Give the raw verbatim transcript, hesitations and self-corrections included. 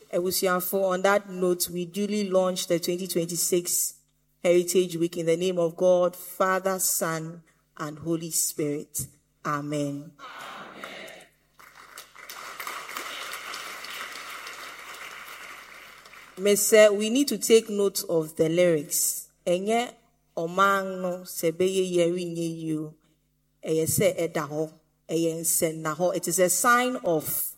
Ebusianfo, on that note, we duly launched the twenty twenty-six Heritage Week in the name of God, Father, Son, and Holy Spirit. Amen. Mister We need to take note of the lyrics. Enye omang no sebeye yeri nye you. Eye se edaho. Eye nsen naho. It is a sign of